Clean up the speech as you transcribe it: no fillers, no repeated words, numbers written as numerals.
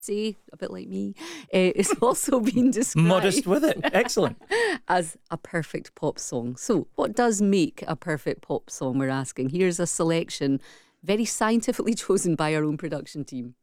say, a bit like me, it's also been described Modest with it. Excellent. as a perfect pop song. So, what does make a perfect pop song, we're asking? Here's a selection, very scientifically chosen by our own production team.